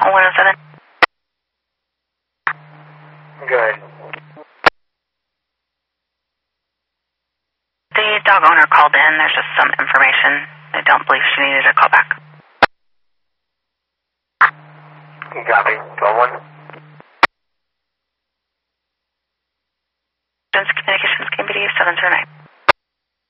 107. Good. The dog owner called in. There's just some information. I don't believe she needed a call back. Copy. 12-1. Communications, KBD 709.